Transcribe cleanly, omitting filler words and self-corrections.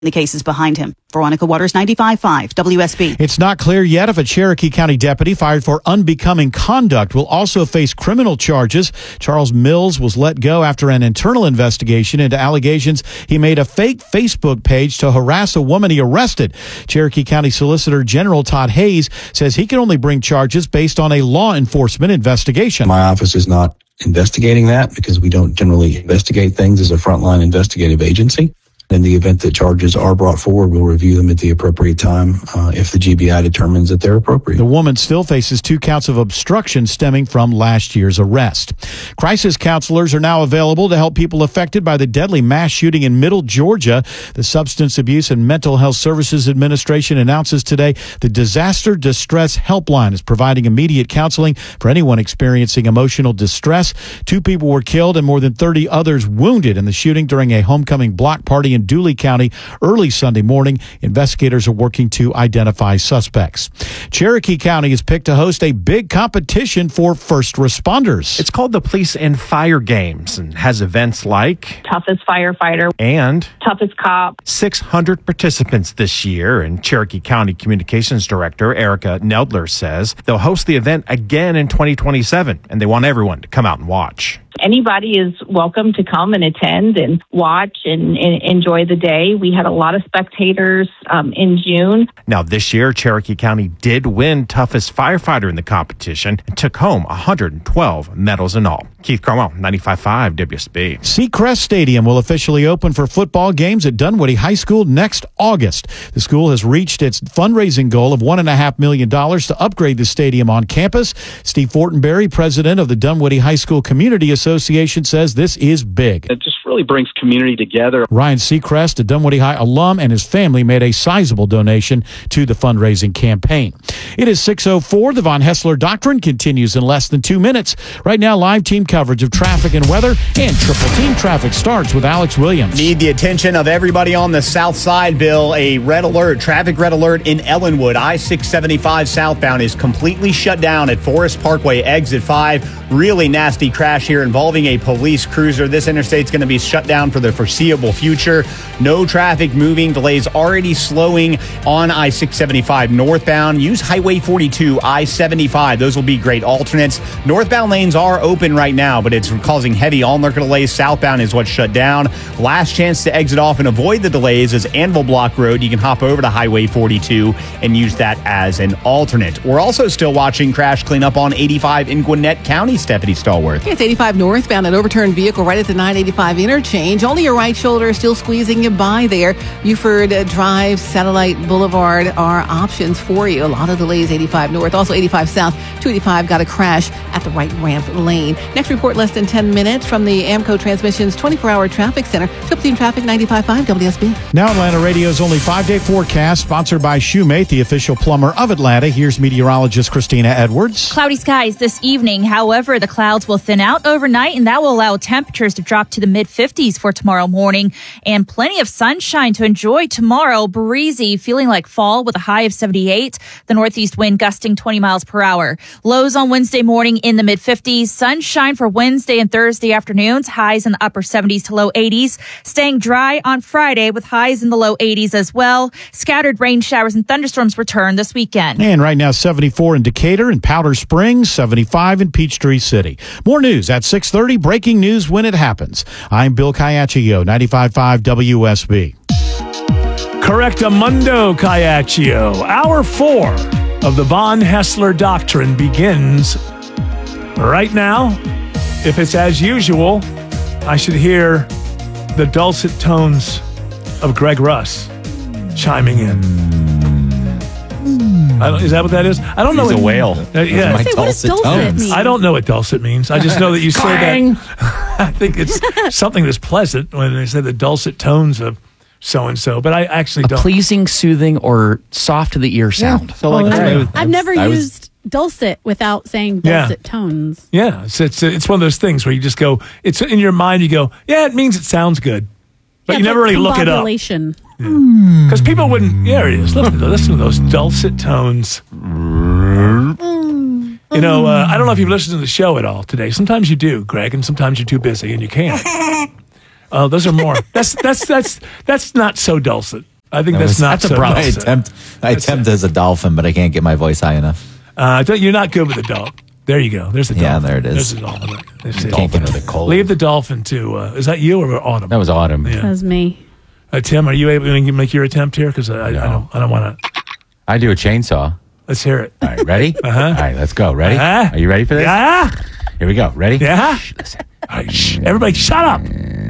The case is behind him. Veronica Waters, 95.5 WSB. It's not clear yet if a Cherokee County deputy fired for unbecoming conduct will also face criminal charges. Charles Mills was let go after an internal investigation into allegations he made a fake Facebook page to harass a woman he arrested. Cherokee County Solicitor General Todd Hayes says he can only bring charges based on a law enforcement investigation. My office is not investigating that because we don't generally investigate things as a frontline investigative agency. In the event that charges are brought forward, we'll review them at the appropriate time if the GBI determines that they're appropriate. The woman still faces 2 counts of obstruction stemming from last year's arrest. Crisis counselors are now available to help people affected by the deadly mass shooting in Middle Georgia. The Substance Abuse and Mental Health Services Administration announces today the Disaster Distress Helpline is providing immediate counseling for anyone experiencing emotional distress. 2 people were killed and more than 30 others wounded in the shooting during a homecoming block party in Dooley County early Sunday morning. Investigators are working to identify suspects. Cherokee County is picked to host a big competition for first responders. It's called the Police and Fire Games and has events like Toughest Firefighter and Toughest Cop. 600 participants this year, and Cherokee County Communications Director Erica Neldler says they'll host the event again in 2027, and they want everyone to come out and watch. Anybody is welcome to come and attend and watch and enjoy the day. We had a lot of spectators in June. Now, this year, Cherokee County did win Toughest Firefighter in the competition and took home 112 medals in all. Keith Cromwell, 95.5 WSB. Seacrest Stadium will officially open for football games at Dunwoody High School next August. The school has reached its fundraising goal of $1.5 million to upgrade the stadium on campus. Steve Fortenberry, president of the Dunwoody High School Community Association, says this is big. It just really brings community together. Ryan Seacrest, a Dunwoody High alum, and his family made a sizable donation to the fundraising campaign. It is 6:04. The Von Hessler Doctrine continues in less than 2 minutes. Right now, live team coverage of traffic and weather, and Triple Team Traffic starts with Alex Williams. Need the attention of everybody on the south side, Bill. A traffic red alert in Ellenwood. I-675 southbound is completely shut down at Forest Parkway, exit 5. Really nasty crash here involving a police cruiser. This interstate's going to be shut down for the foreseeable future. No traffic moving. Delays already slowing on I-675 northbound. Use Highway 42, I-75. Those will be great alternates. Northbound lanes are open right now, but it's causing heavy all-lurker delays. Southbound is what's shut down. Last chance to exit off and avoid the delays is Anvil Block Road. You can hop over to Highway 42 and use that as an alternate. We're also still watching crash cleanup on 85 in Gwinnett County. Stephanie Stallworth. It's 85 northbound, an overturned vehicle right at the 985 interchange. Only your right shoulder is still squeezing you by there. Buford Drive, Satellite Boulevard are options for you. A lot of delays, 85 north. Also 85 south, 285 got a crash at the right ramp lane. Next report, less than 10 minutes from the AMCO Transmissions 24-hour traffic center. Triple Team Traffic, 95.5 WSB. Now Atlanta Radio's only 5-day forecast, sponsored by Shoemate, the official plumber of Atlanta. Here's meteorologist Christina Edwards. Cloudy skies this evening. However, the clouds will thin out overnight, and that will allow temperatures to drop to the mid-50s for tomorrow morning. And plenty of sunshine to enjoy tomorrow. Breezy, feeling like fall with a high of 78. The northeast wind gusting 20 miles per hour. Lows on Wednesday morning in the mid-50s. Sunshine for Wednesday and Thursday afternoons. Highs in the upper 70s to low 80s. Staying dry on Friday with highs in the low 80s as well. Scattered rain showers and thunderstorms return this weekend. And right now, 74 in Decatur and Powder Springs, 75 in Peachtree City. More news at 6:30. Breaking news when it happens. I'm Bill Caiaccio, 95.5 WSB. Correctamundo, Caiaccio. Hour 4 of the Von Hessler Doctrine begins right now. If it's as usual, I should hear the dulcet tones of Greg Russ chiming in. Is that what that is? I don't know. He's a whale. Yeah. What does dulcet mean? I don't know what dulcet means. I just know that you say that. I think it's something that's pleasant when they say the dulcet tones of so-and-so, but I actually don't. Pleasing, soothing, or soft to the ear sound. Yeah. So like I've never used dulcet without saying dulcet tones. Yeah, it's one of those things where you just go, it's in your mind, you go, yeah, it means it sounds good. But you never really look it up. Because people wouldn't, it is. Listen to those dulcet tones. You know, I don't know if you've listened to the show at all today. Sometimes you do, Greg, and sometimes you're too busy and you can't. Those are more. That's not so dulcet. I think that's not so I Dulcet. attempt as a dolphin, but I can't get my voice high enough. You're not good with the dog. There you go. There's the dolphin. Yeah, there it is. There's the dolphin. Dolphin with a cold. Leave the dolphin to, is that you or Autumn? That was Autumn. Yeah. That was me. Tim, are you able to make your attempt here? Because I don't want to. I do a chainsaw. Let's hear it. All right, ready? Uh-huh. All right, let's go. Ready? Uh-huh. Are you ready for this? Yeah. Here we go. Ready? Yeah. Shh, listen. All right, shh. Everybody, shut up.